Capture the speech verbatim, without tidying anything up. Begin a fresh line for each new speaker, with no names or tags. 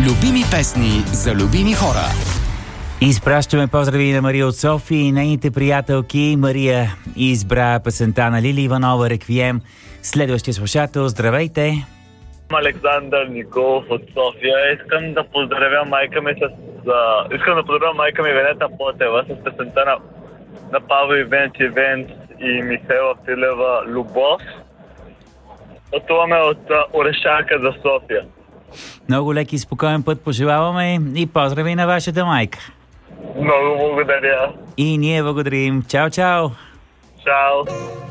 Любими песни за любими хора.
Изпращаме поздрави на Мария от София и нейните приятелки. Мария избра песента на Лили Иванова "Реквием". Следващия слушател, здравейте!
Александър Николов от София. Искам да поздравя майка ми с... Uh, искам да поздравя майка ми Венета Потева с песента на, на Павел Ивенц Ивенц и Михайла Филева "Любов". Пътуваме от uh, Орешарка за София.
Много леки и спокоен път пожелаваме и поздрави на вашата майка.
Много благодаря.
И ние благодарим. Чао, чао!
Чао!